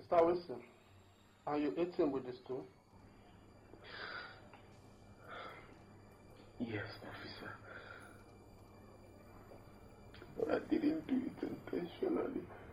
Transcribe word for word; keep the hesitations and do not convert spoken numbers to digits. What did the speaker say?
Mister Wilson, are you eating with the stool? Yes, officer. But I didn't do it intentionally.